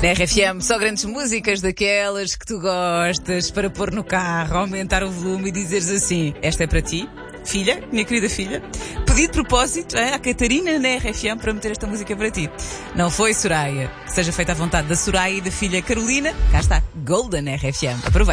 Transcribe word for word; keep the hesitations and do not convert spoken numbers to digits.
Na R F M, só grandes músicas daquelas que tu gostas para pôr no carro, aumentar o volume e dizeres assim: esta é para ti, filha, minha querida filha. Pedi de propósito é, à Catarina na R F M para meter esta música para ti. Não foi Soraya. Que seja feita à vontade da Soraya e da filha Carolina. Cá está, Golden R F M. Aproveita.